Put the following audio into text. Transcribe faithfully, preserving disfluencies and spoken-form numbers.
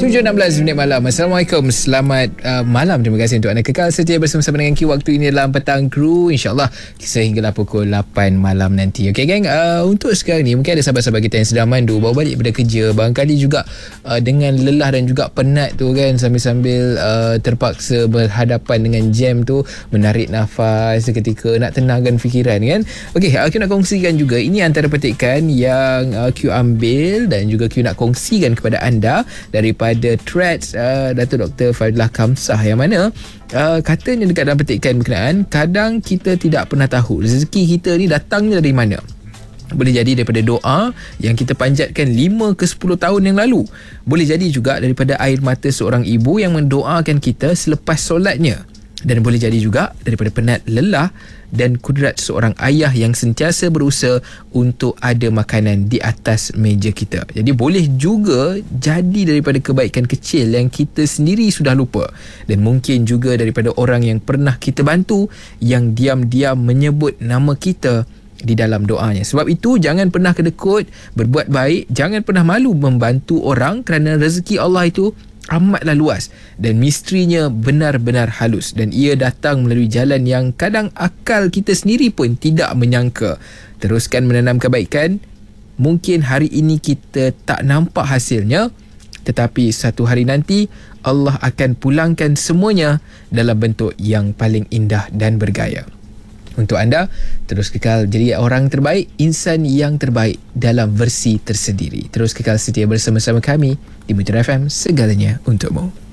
tujuh enam belas minit malam. Assalamualaikum. Selamat uh, malam. Terima kasih untuk anda kekal setia bersama-sama dengan Q waktu ini dalam Petang Kru. InsyaAllah sehinggalah pukul lapan malam nanti. Okey geng, uh, untuk sekarang ni mungkin ada sahabat-sahabat kita yang sedang mandu, bawa balik daripada kerja, barangkali juga uh, dengan lelah dan juga penat tu kan, sambil-sambil uh, terpaksa berhadapan dengan jam tu, menarik nafas seketika, nak tenangkan fikiran kan. Okey, uh, Q nak kongsikan juga, ini antara petikan yang uh, Q ambil dan juga Q nak kongsikan kepada anda daripada threads uh, Datuk Doktor Fadilah Kamsah, yang mana uh, katanya dekat dalam petikan berkenaan, kadang kita tidak pernah tahu rezeki kita ni datangnya dari mana. Boleh jadi daripada doa yang kita panjatkan lima ke sepuluh tahun yang lalu. Boleh jadi juga daripada air mata seorang ibu yang mendoakan kita selepas solatnya. Dan boleh jadi juga daripada penat lelah dan kudrat seorang ayah yang sentiasa berusaha untuk ada makanan di atas meja kita. Jadi boleh juga jadi daripada kebaikan kecil yang kita sendiri sudah lupa. Dan mungkin juga daripada orang yang pernah kita bantu, yang diam-diam menyebut nama kita di dalam doanya. Sebab itu jangan pernah kedekut berbuat baik, jangan pernah malu membantu orang, kerana rezeki Allah itu amatlah luas dan misterinya benar-benar halus, dan ia datang melalui jalan yang kadang akal kita sendiri pun tidak menyangka. Teruskan menanam kebaikan. Mungkin hari ini kita tak nampak hasilnya, tetapi satu hari nanti Allah akan pulangkan semuanya dalam bentuk yang paling indah dan bergaya. Untuk anda, terus kekal jadi orang terbaik, insan yang terbaik dalam versi tersendiri. Terus kekal setia bersama-sama kami di Mutiara F M, segalanya untukmu.